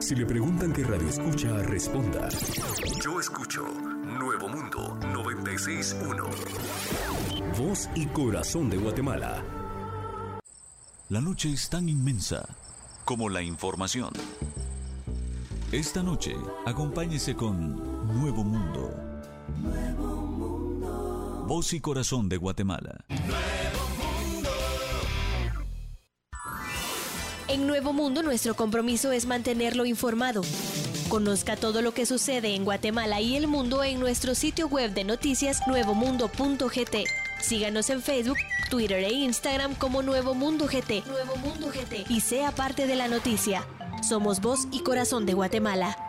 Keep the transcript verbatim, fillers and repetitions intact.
Si le preguntan qué radio escucha, responda: yo escucho Nuevo Mundo noventa y seis punto uno. Voz y corazón de Guatemala. La noche es tan inmensa como la información. Esta noche, acompáñese con Nuevo Mundo. Nuevo Mundo. Voz y corazón de Guatemala. En Nuevo Mundo, nuestro compromiso es mantenerlo informado. Conozca todo lo que sucede en Guatemala y el mundo en nuestro sitio web de noticias nuevo mundo punto g t. Síganos en Facebook, Twitter e Instagram como Nuevo Mundo G T. Nuevo Mundo G T. Y sea parte de la noticia. Somos voz y corazón de Guatemala.